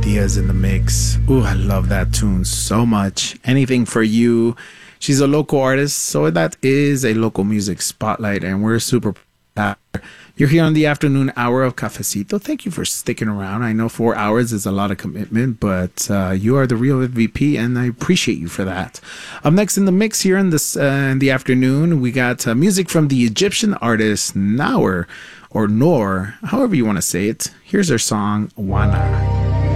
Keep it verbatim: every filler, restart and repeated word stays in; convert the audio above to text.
Diaz in the mix. Ooh, I love that tune so much. Anything for You. She's a local artist, so that is a local music spotlight, and we're super proud. You're here on the afternoon hour of Cafecito. Thank you for sticking around. I know four hours is a lot of commitment, but uh, you are the real M V P, and I appreciate you for that. Up next in the mix here in this uh, in the afternoon, we got uh, music from the Egyptian artist Nour, or Noor, however you want to say it. Here's their song, Wana.